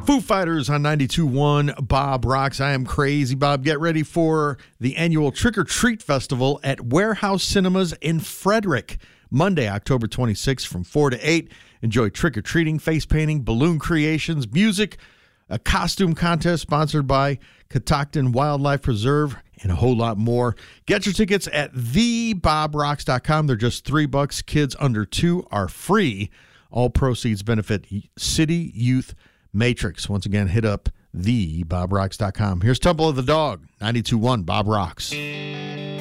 Foo Fighters on 92.1 Bob Rocks. I am Crazy Bob. Get ready for the annual Trick or Treat Festival at Warehouse Cinemas in Frederick. Monday, October 26th from 4 to 8. Enjoy trick-or-treating, face painting, balloon creations, music, a costume contest sponsored by Catoctin Wildlife Preserve, and a whole lot more. Get your tickets at thebobrocks.com. They're just $3. Kids under 2 are free. All proceeds benefit City Youth Matrix. Once again, hit up thebobrocks.com. Here's Temple of the Dog, 92.1 Bob Rocks.